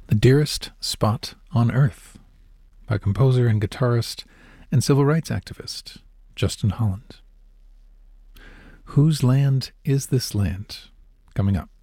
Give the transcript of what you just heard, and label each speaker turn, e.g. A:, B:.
A: The Dearest Spot on Earth by composer and guitarist and civil rights activist Justin Holland. Whose Land Is This Land? Coming up.